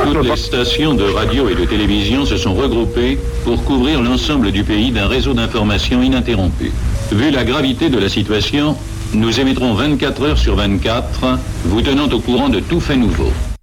Toutes les stations de radio et de télévision se sont regroupées pour couvrir l'ensemble du pays d'un réseau d'information ininterrompu. Vu la gravité de la situation, nous émettrons 24 heures sur 24, vous tenant au courant de tout fait nouveau.